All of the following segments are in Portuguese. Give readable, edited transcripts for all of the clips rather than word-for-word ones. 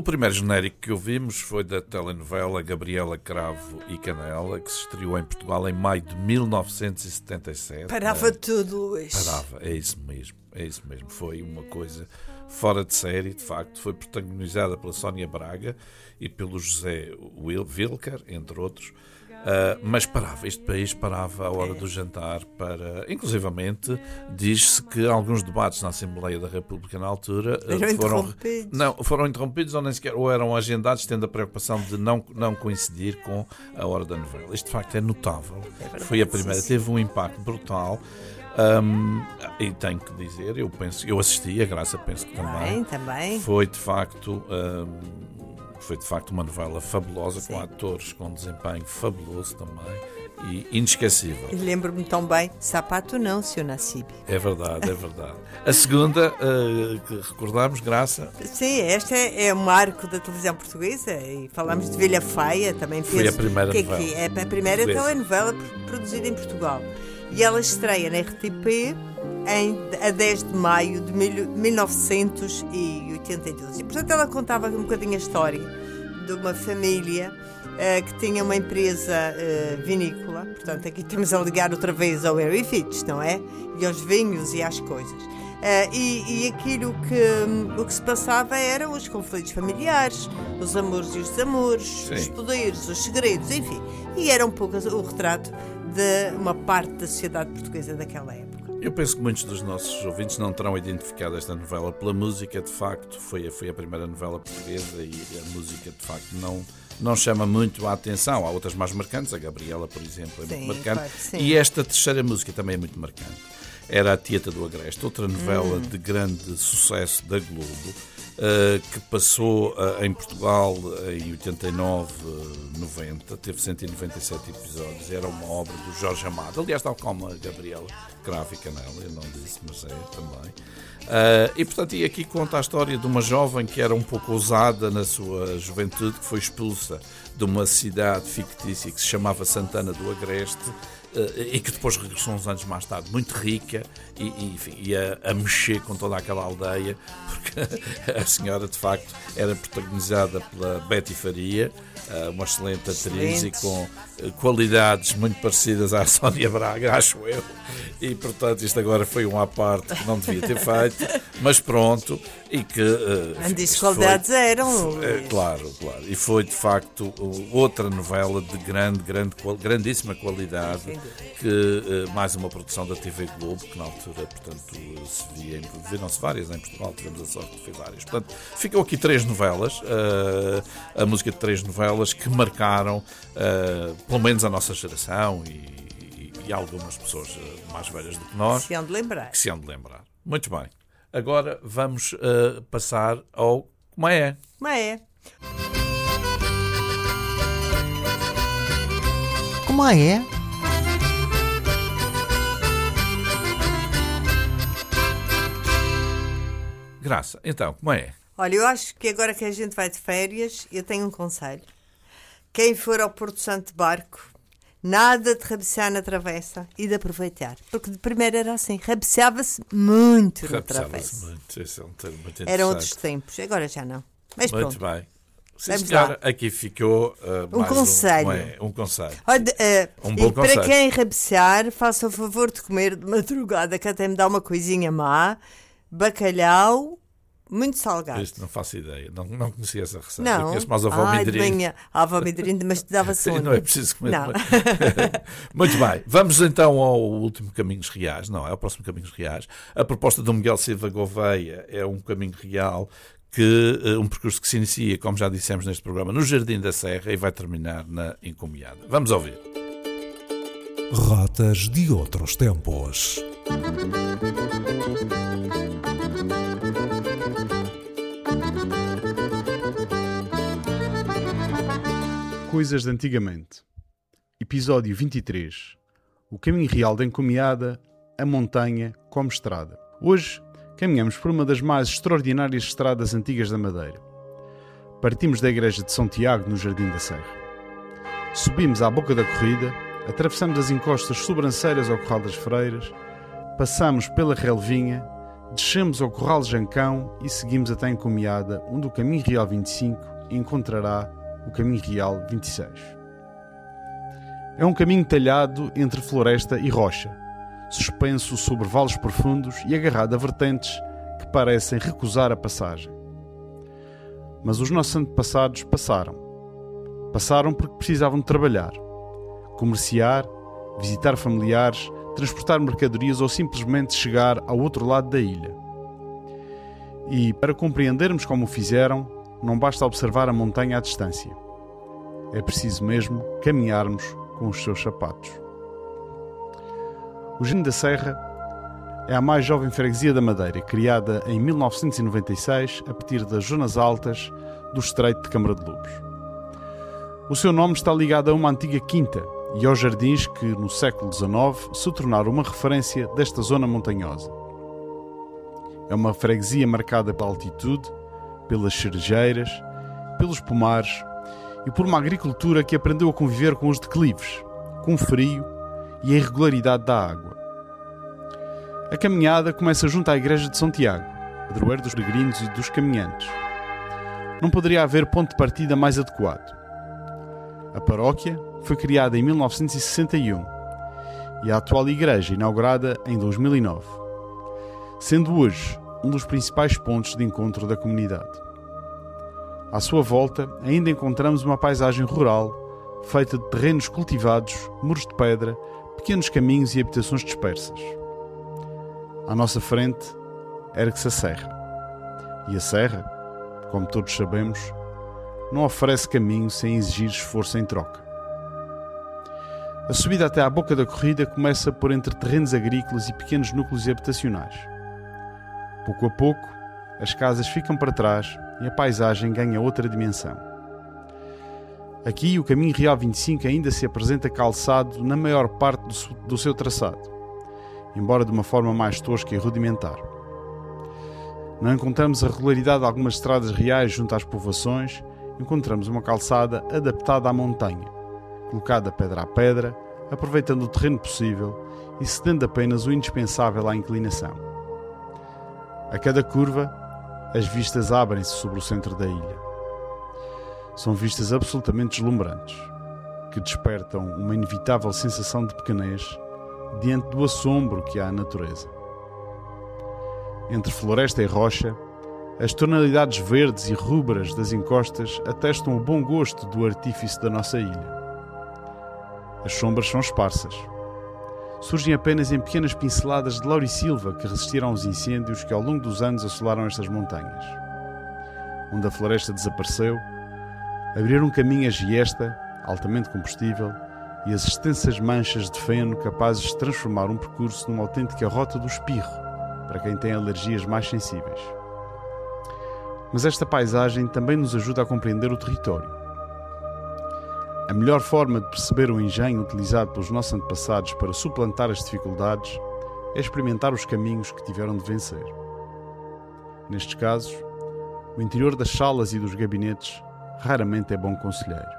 O primeiro genérico que ouvimos foi da telenovela Gabriela Cravo e Canela, que se estreou em Portugal em maio de 1977. Parava tudo, Luís. Parava, é isso mesmo. Foi uma coisa fora de série, de facto. Foi protagonizada pela Sónia Braga e pelo José Wilker, entre outros. Mas parava, este país parava à hora do jantar para... Inclusivamente, diz-se que alguns debates na Assembleia da República na altura foram interrompidos ou nem sequer ou eram agendados, tendo a preocupação de não coincidir com a hora da novela. Isto de facto é notável. Foi a primeira, teve um impacto brutal. E tenho que dizer, eu assisti, a Graça penso que também. Foi de facto uma novela fabulosa, com atores com desempenho fabuloso também e inesquecível. Lembro-me tão bem, Sapato não, Sr. Nassib. É verdade. A segunda, que recordámos, Graça. Sim, esta é um marco da televisão portuguesa e falamos de Velha Faia, também foi a primeira novela. É a primeira telenovela produzida em Portugal. E ela estreia na RTP a 10 de maio de 1982. E, portanto, ela contava um bocadinho a história de uma família que tinha uma empresa vinícola. Portanto, aqui estamos a ligar outra vez ao Harry Fitch, não é? E aos vinhos e às coisas. E aquilo que se passava eram os conflitos familiares, os amores e os desamores, sim, os poderes, os segredos, enfim. E era um pouco o retrato de uma parte da sociedade portuguesa daquela época. Eu penso que muitos dos nossos ouvintes não terão identificado esta novela pela música, de facto, foi a primeira novela portuguesa e a música, de facto, não chama muito a atenção. Há outras mais marcantes, a Gabriela, por exemplo, é muito marcante. Claro, e esta terceira música também é muito marcante. Era A Tieta do Agreste, outra novela de grande sucesso da Globo, que passou em Portugal em 89, 90, teve 197 episódios, era uma obra do Jorge Amado, aliás, tal como a Gabriela Cravo e Canela, eu não disse, mas é também. E portanto, e aqui conta a história de uma jovem que era um pouco ousada na sua juventude, que foi expulsa de uma cidade fictícia que se chamava Santana do Agreste, e que depois regressou uns anos mais tarde, muito rica e a mexer com toda aquela aldeia, porque a senhora de facto era protagonizada pela Betty Faria, uma excelente atriz e com qualidades muito parecidas à Sónia Braga, acho eu, e portanto isto agora foi um à parte que não devia ter feito, mas pronto, e que as qualidades eram claro, e foi de facto outra novela de grandíssima qualidade, que mais uma produção da TV Globo, que na altura, portanto, viram-se várias em Portugal, tivemos a sorte de ver várias. Portanto, ficam aqui 3 novelas, a música de 3 novelas que marcaram, pelo menos a nossa geração e algumas pessoas mais velhas do que nós. Que se hão de lembrar. Muito bem. Agora vamos passar ao Como é? Como é? Como é? Graça, então, como é? Olha, eu acho que agora que a gente vai de férias, eu tenho um conselho. Quem for ao Porto Santo de barco, nada de rabeçar na travessa e de aproveitar. Porque de primeiro era assim, rabeçava-se muito na travessa. Muito, esse é um termo muito interessante. Eram outros tempos, agora já não. Mas muito pronto. Bem. Sim, senhora, aqui ficou um conselho. Um conselho. Olha, um bom conselho. Para quem rabeçar, faça o favor de comer de madrugada, que até me dá uma coisinha má, bacalhau, muito salgado. Isto não faço ideia, não conhecia essa receita. Não. Eu conheço mais a avó Midrinho. A avó Midrinho, mas te dava sono. Não é preciso comer. Não. Muito bem, vamos então ao último Caminhos Reais. Não, é o próximo Caminhos Reais. A proposta do Miguel Silva Gouveia é um caminho real, um percurso que se inicia, como já dissemos neste programa, no Jardim da Serra e vai terminar na Encomiada. Vamos ouvir. Rotas de outros tempos. Coisas de antigamente. Episódio 23. O caminho real da Encomiada, a montanha como estrada. Hoje caminhamos por uma das mais extraordinárias estradas antigas da Madeira. Partimos da igreja de São Tiago, no Jardim da Serra. Subimos à boca da corrida, atravessamos as encostas sobranceiras ao Corral das Freiras, passamos pela Relvinha, descemos ao Corral Jancão e seguimos até Encomiada, onde o Caminho Real 25 encontrará o Caminho Real 26. É um caminho talhado entre floresta e rocha, suspenso sobre vales profundos e agarrado a vertentes que parecem recusar a passagem. Mas os nossos antepassados passaram. Passaram porque precisavam de trabalhar, comerciar, visitar familiares, transportar mercadorias ou simplesmente chegar ao outro lado da ilha. E, para compreendermos como o fizeram, não basta observar a montanha à distância. É preciso mesmo caminharmos com os seus sapatos. O Genho da Serra é a mais jovem freguesia da Madeira, criada em 1996 a partir das zonas altas do Estreito de Câmara de Lobos. O seu nome está ligado a uma antiga quinta e aos jardins que, no século XIX, se tornaram uma referência desta zona montanhosa. É uma freguesia marcada pela altitude, pelas cerejeiras, pelos pomares e por uma agricultura que aprendeu a conviver com os declives, com o frio e a irregularidade da água. A caminhada começa junto à igreja de São Tiago, padroeiro dos peregrinos e dos caminhantes. Não poderia haver ponto de partida mais adequado. A paróquia foi criada em 1961 e a atual igreja inaugurada em 2009, sendo hoje um dos principais pontos de encontro da comunidade. À sua volta ainda encontramos uma paisagem rural feita de terrenos cultivados, muros de pedra, pequenos caminhos e habitações dispersas. À nossa frente ergue-se a serra. E a serra, como todos sabemos, não oferece caminho sem exigir esforço em troca. A subida até à boca da corrida começa por entre terrenos agrícolas e pequenos núcleos habitacionais. Pouco a pouco, as casas ficam para trás e a paisagem ganha outra dimensão. Aqui, o Caminho Real 25 ainda se apresenta calçado na maior parte do seu traçado, embora de uma forma mais tosca e rudimentar. Não encontramos a regularidade de algumas estradas reais junto às povoações, encontramos uma calçada adaptada à montanha, colocada pedra a pedra, aproveitando o terreno possível e cedendo apenas o indispensável à inclinação. A cada curva, as vistas abrem-se sobre o centro da ilha. São vistas absolutamente deslumbrantes, que despertam uma inevitável sensação de pequenez diante do assombro que há na natureza. Entre floresta e rocha, as tonalidades verdes e rubras das encostas atestam o bom gosto do artífice da nossa ilha. As sombras são esparsas. Surgem apenas em pequenas pinceladas de laurisilva que resistiram aos incêndios que ao longo dos anos assolaram estas montanhas. Onde a floresta desapareceu, abriram um caminho a giesta, altamente combustível, e as extensas manchas de feno capazes de transformar um percurso numa autêntica rota do espirro para quem tem alergias mais sensíveis. Mas esta paisagem também nos ajuda a compreender o território. A melhor forma de perceber o engenho utilizado pelos nossos antepassados para suplantar as dificuldades é experimentar os caminhos que tiveram de vencer. Nestes casos, o interior das salas e dos gabinetes raramente é bom conselheiro.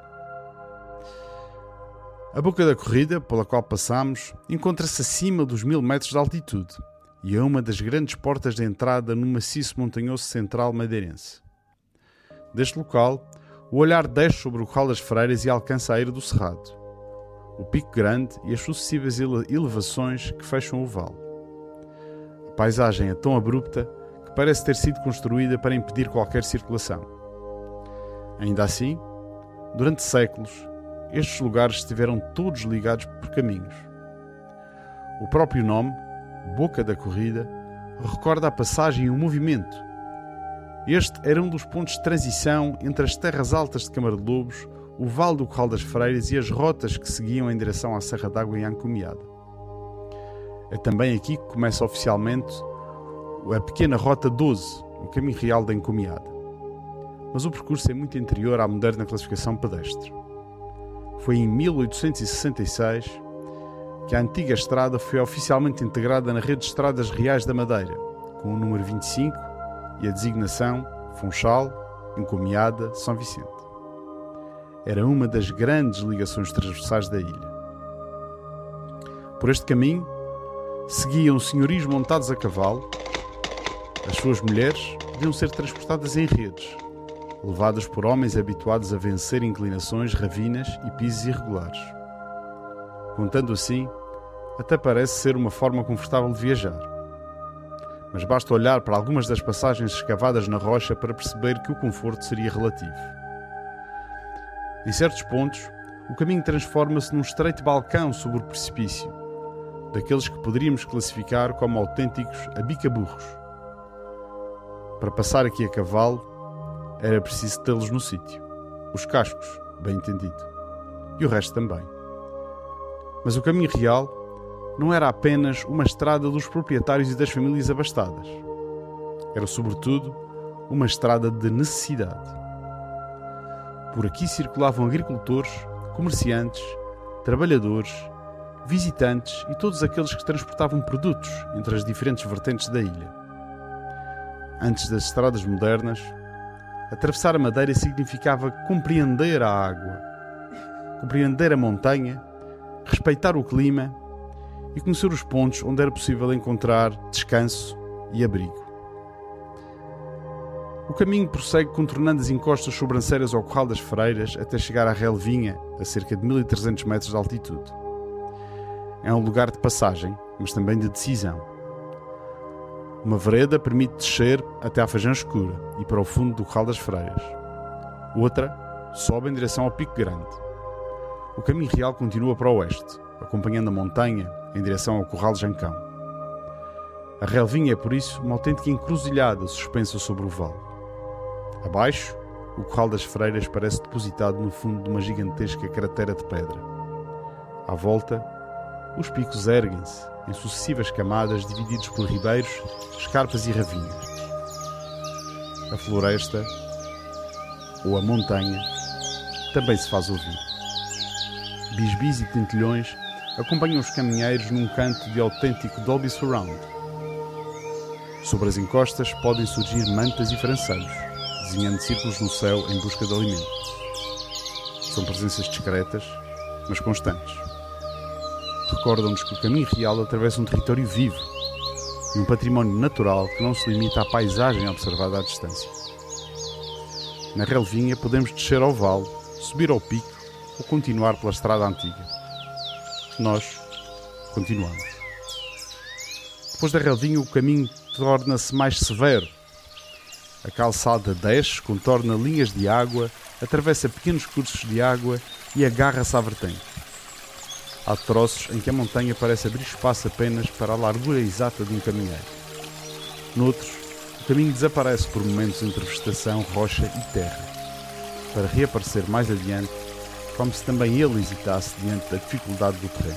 A boca da corrida, pela qual passamos, encontra-se acima dos 1000 metros de altitude e é uma das grandes portas de entrada no maciço montanhoso central madeirense. Deste local, o olhar desce sobre o Corral das Freiras e alcança a Eira do Cerrado, o Pico Grande e as sucessivas elevações que fecham o vale. A paisagem é tão abrupta que parece ter sido construída para impedir qualquer circulação. Ainda assim, durante séculos, estes lugares estiveram todos ligados por caminhos. O próprio nome, Boca da Corrida, recorda a passagem e o movimento. Este era um dos pontos de transição entre as terras altas de Câmara de Lobos, o Vale do Corral das Freiras e as rotas que seguiam em direção à Serra d'Água em Encomiada. É também aqui que começa oficialmente a pequena Rota 12, o Caminho Real da Encomiada. Mas o percurso é muito anterior à moderna classificação pedestre. Foi em 1866 que a antiga estrada foi oficialmente integrada na rede de estradas reais da Madeira, com o número 25 e a designação Funchal, Encomiada, São Vicente. Era uma das grandes ligações transversais da ilha. Por este caminho, seguiam senhorios montados a cavalo, As suas mulheres podiam ser transportadas em redes, levadas por homens habituados a vencer inclinações, ravinas e pisos irregulares. Contando assim, até parece ser uma forma confortável de viajar. Mas basta olhar para algumas das passagens escavadas na rocha para perceber que o conforto seria relativo. Em certos pontos, o caminho transforma-se num estreito balcão sobre o precipício, daqueles que poderíamos classificar como autênticos abicaburros. Para passar aqui a cavalo, era preciso tê-los no sítio. Os cascos, bem entendido. E o resto também. Mas o caminho real não era apenas uma estrada dos proprietários e das famílias abastadas. Era, sobretudo, uma estrada de necessidade. Por aqui circulavam agricultores, comerciantes, trabalhadores, visitantes e todos aqueles que transportavam produtos entre as diferentes vertentes da ilha. Antes das estradas modernas, atravessar a Madeira significava compreender a água, compreender a montanha, respeitar o clima e conhecer os pontos onde era possível encontrar descanso e abrigo. O caminho prossegue contornando as encostas sobranceiras ao Curral das Freiras até chegar à Relvinha, a cerca de 1300 metros de altitude. É um lugar de passagem, mas também de decisão. Uma vereda permite descer até à Fajã Escura e para o fundo do Curral das Freiras. Outra sobe em direção ao Pico Grande. O caminho real continua para o oeste, acompanhando a montanha em direção ao Curral Jancão. A Relvinha é, por isso, uma autêntica encruzilhada suspensa sobre o vale. Abaixo, o Curral das Freiras parece depositado no fundo de uma gigantesca cratera de pedra. À volta, os picos erguem-se em sucessivas camadas divididos por ribeiros, escarpas e ravinhas. A floresta, ou a montanha, também se faz ouvir. Bisbis e tentilhões acompanham os caminheiros num canto de autêntico Dolby Surround. Sobre as encostas podem surgir mantas e franceiros, desenhando círculos no céu em busca de alimento. São presenças discretas, mas constantes. Recordam-nos que o caminho real atravessa um território vivo e um património natural que não se limita à paisagem observada à distância. Na Relvinha podemos descer ao vale, subir ao pico ou continuar pela estrada antiga. Nós continuamos. Depois da Relvinha o caminho torna-se mais severo. A calçada desce, contorna linhas de água, atravessa pequenos cursos de água e agarra-se à vertente. Há troços em que a montanha parece abrir espaço apenas para a largura exata de um caminheiro. Noutros, o caminho desaparece por momentos entre vegetação, rocha e terra, para reaparecer mais adiante, como se também ele hesitasse diante da dificuldade do terreno.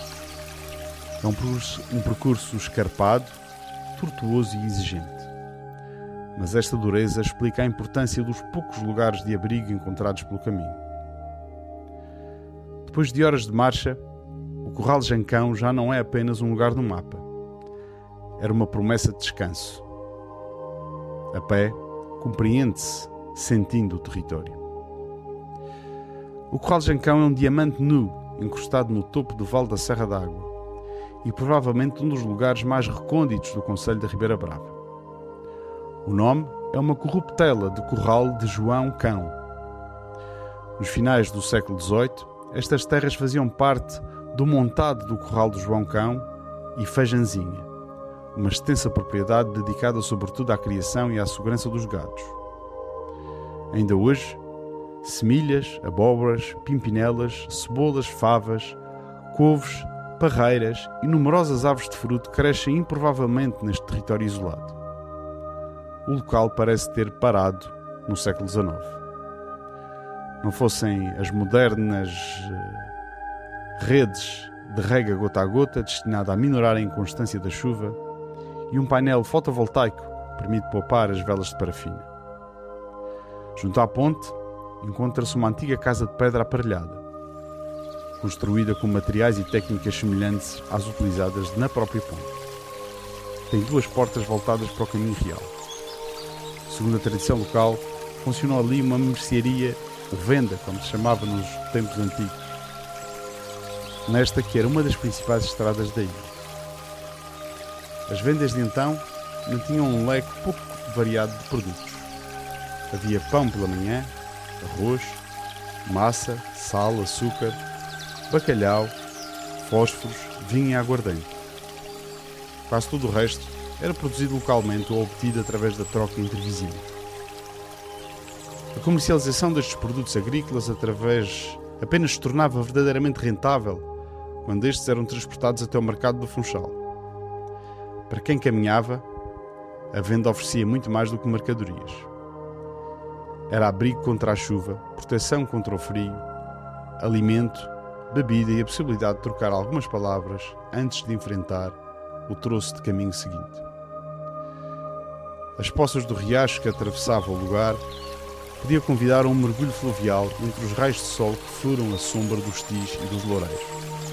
É um percurso escarpado, tortuoso e exigente. Mas esta dureza explica a importância dos poucos lugares de abrigo encontrados pelo caminho. Depois de horas de marcha, o Curral Jancão já não é apenas um lugar no mapa. Era uma promessa de descanso. A pé, compreende-se, sentindo o território. O Curral Jancão é um diamante nu, encostado no topo do Vale da Serra d'Água, e provavelmente um dos lugares mais recônditos do concelho da Ribeira Brava. O nome é uma corruptela de Curral de João Cão. Nos finais do século XVIII, estas terras faziam parte do montado do Curral de João Cão e Fajanzinha, uma extensa propriedade dedicada sobretudo à criação e à segurança dos gados. Ainda hoje, semilhas, abóboras, pimpinelas, cebolas, favas, couves, parreiras e numerosas aves de fruto crescem improvavelmente neste território isolado. O local parece ter parado no século XIX. Não fossem as modernas redes de rega gota a gota destinada a minorar a inconstância da chuva e um painel fotovoltaico que permite poupar as velas de parafina. Junto à ponte encontra-se uma antiga casa de pedra aparelhada, construída com materiais e técnicas semelhantes às utilizadas na própria ponte. Tem duas portas voltadas para o caminho real. Segundo a tradição local, funcionou ali uma mercearia, ou venda, como se chamava nos tempos antigos, nesta que era uma das principais estradas da ilha. As vendas de então mantinham um leque pouco variado de produtos. Havia pão pela manhã, arroz, massa, sal, açúcar, bacalhau, fósforos, vinho e aguardente. Quase tudo o resto era produzido localmente ou obtido através da troca entre vizinhos. A comercialização destes produtos agrícolas apenas se tornava verdadeiramente rentável quando estes eram transportados até o mercado do Funchal. Para quem caminhava, a venda oferecia muito mais do que mercadorias. Era abrigo contra a chuva, proteção contra o frio, alimento, bebida e a possibilidade de trocar algumas palavras antes de enfrentar o troço de caminho seguinte. As poças do riacho que atravessava o lugar podia convidar a um mergulho fluvial entre os raios de sol que furam a sombra dos tis e dos loureiros.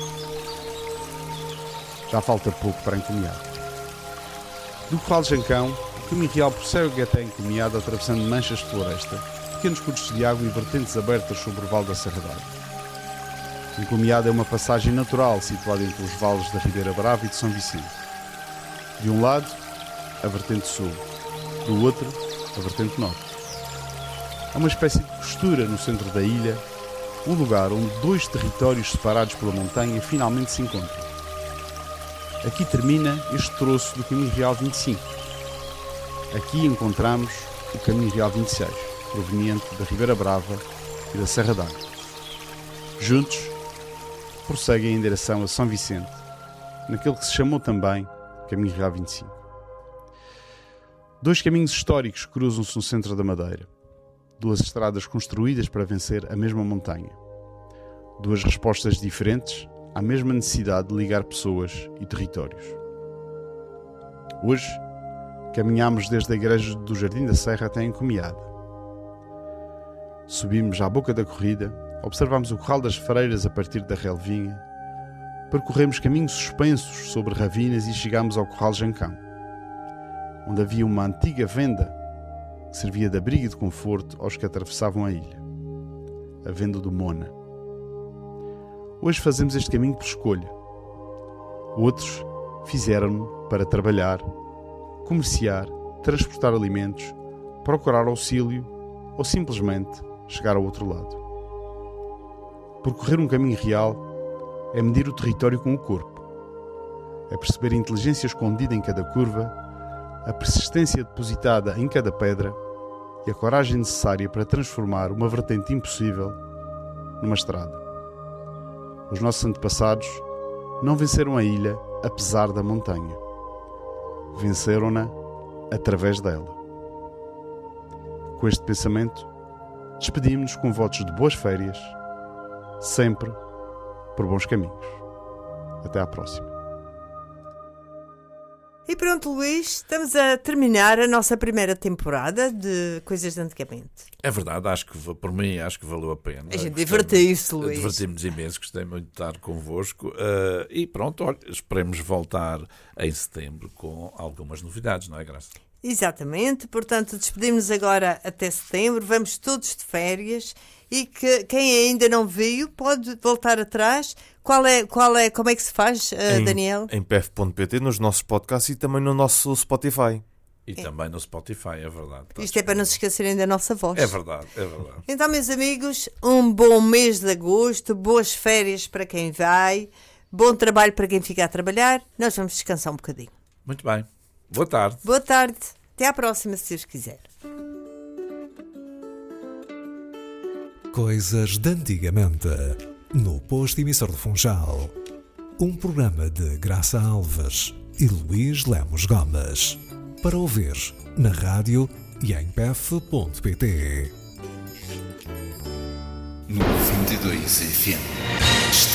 Já falta pouco para a encomiada. Do Corral de Jancão, o caminho real prossegue até a encomiada atravessando manchas de floresta, pequenos cursos de água e vertentes abertas sobre o Vale da Serra d'Água. A encomiada é uma passagem natural situada entre os vales da Ribeira Brava e de São Vicente. De um lado, a vertente sul, do outro, a vertente norte. Há uma espécie de costura no centro da ilha, um lugar onde dois territórios separados pela montanha finalmente se encontram. Aqui termina este troço do Caminho Real 25. Aqui encontramos o Caminho Real 26, proveniente da Ribeira Brava e da Serra d'Água. Juntos, prosseguem em direção a São Vicente, naquele que se chamou também Caminho Real 25. Dois caminhos históricos cruzam-se no centro da Madeira. Duas estradas construídas para vencer a mesma montanha. Duas respostas diferentes à mesma necessidade de ligar pessoas e territórios. Hoje, caminhamos desde a igreja do Jardim da Serra até a encomiada. Subimos à boca da corrida, observamos o Corral das Freiras a partir da relvinha, percorremos caminhos suspensos sobre ravinas e chegamos ao Corral Jancão, onde havia uma antiga venda que servia de abrigo e de conforto aos que atravessavam a ilha, a venda do Mona. Hoje fazemos este caminho por escolha. Outros fizeram-no para trabalhar, comerciar, transportar alimentos, procurar auxílio ou simplesmente chegar ao outro lado. Percorrer um caminho real é medir o território com o corpo. É perceber a inteligência escondida em cada curva, a persistência depositada em cada pedra e a coragem necessária para transformar uma vertente impossível numa estrada. Os nossos antepassados não venceram a ilha apesar da montanha. Venceram-na através dela. Com este pensamento, despedimos-nos com votos de boas férias, sempre por bons caminhos. Até à próxima. E pronto, Luís, estamos a terminar a nossa primeira temporada de Coisas de Antigamente. É verdade, por mim acho que valeu a pena. A gente divertiu-se, Luís. Divertimos imenso, gostei muito de estar convosco. E pronto, olha, esperemos voltar em setembro com algumas novidades, não é, Graça? Exatamente, portanto, despedimos-nos agora até setembro, vamos todos de férias e que quem ainda não viu pode voltar atrás. Como é que se faz, Daniel? Em pf.pt, nos nossos podcasts e também no nosso Spotify. E também no Spotify, é verdade. Isto é para não se esquecerem da nossa voz. É verdade, é verdade. Então, meus amigos, um bom mês de agosto, boas férias para quem vai, bom trabalho para quem fica a trabalhar. Nós vamos descansar um bocadinho. Muito bem. Boa tarde. Boa tarde. Até à próxima, se Deus quiser. Coisas de Antigamente, no posto emissor do Funchal. Um programa de Graça Alves e Luís Lemos Gomes. Para ouvir na rádio e em pf.pt. No 22 FM.